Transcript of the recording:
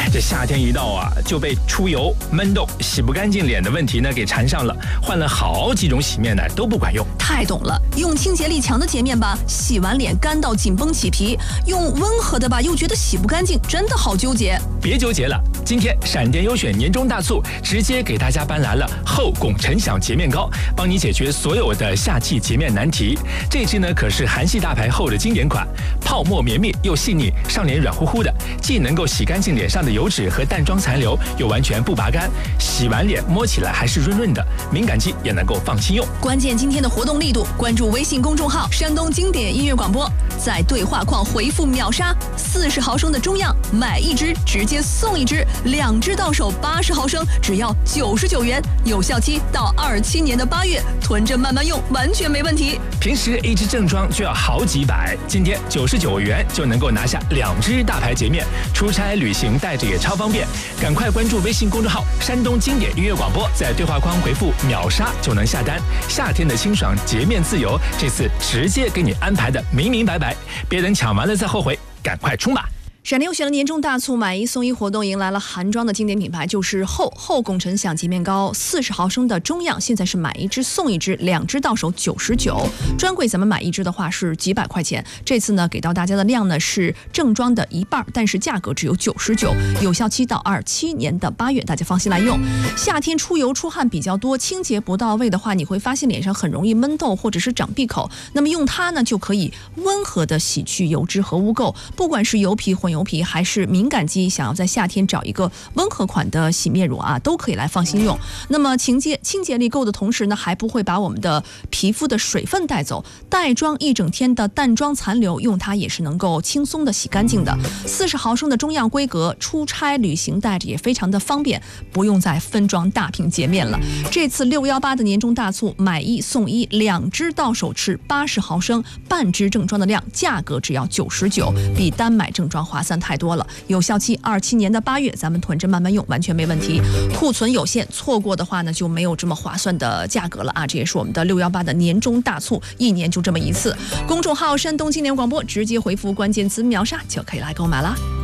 这夏天一到啊，就被出油、闷痘、洗不干净脸的问题呢给缠上了，换了好几种洗面奶都不管用。 太懂了，用清洁力强的洁面吧，洗完脸干到紧绷起皮；用温和的吧，又觉得洗不干净，真的好纠结。 别纠结了，今天闪电优选年终大促，直接给大家搬来了后拱辰享洁面膏，帮你解决所有的夏季洁面难题。这支呢可是韩系大牌后的经典款，泡沫绵密又细腻，上脸软乎乎的，既能够洗干净脸上的油脂和淡妆残留，又完全不拔干，洗完脸摸起来还是润润的，敏感肌也能够放心用。 关键今天的活动力度，关注微信公众号山东经典音乐广播，在对话框回复秒杀，40毫升的中样买一支直接送一支，2支到手80毫升只要99元，有效期到27年的8月，囤着慢慢用，完全没问题。 平时一支正装就要好几百，今天99元就能够拿下2支大牌洁面，出差旅行带着也超方便。赶快关注微信公众号山东经典音乐广播，在对话框回复秒杀就能下单。夏天的清爽洁面自由，这次直接给你安排的明明白白，别等抢完了再后悔，赶快冲吧！ 闪电优选的年终大促买1送1活动迎来了韩妆的经典品牌，就是后拱辰享洁面膏，40毫升的中样，现在是买1支送1支，2支到手99。专柜咱们买1支的话是几百块钱，这次呢给到大家的量呢是正装的1半，但是价格只有99，有效期到27年的8月，大家放心来用。夏天出油出汗比较多，清洁不到位的话，你会发现脸上很容易闷痘或者是长闭口，那么用它呢就可以温和的洗去油脂和污垢，不管是油皮混油皮还是敏感肌，想要在夏天找一个温和款的洗面乳啊，都可以来放心用。那么清洁力够的同时呢，还不会把我们的皮肤的水分带走，带妆一整天的淡妆残留，用它也是能够轻松的洗干净的。40毫升的中样规格，出差旅行带着也非常的方便，不用再分装大瓶洁面了。这次618的年终大促，买1送1，2支到手是80毫升，半支正装的量，价格只要99，比单买正装划算太多了。有效期27年的8月，咱们囤着慢慢用，完全没问题。库存有限，错过的话呢就没有这么划算的价格了啊！这也是我们的618的年终大促，一年就这么一次。公众号山东经典广播，直接回复关键词秒杀就可以来购买啦。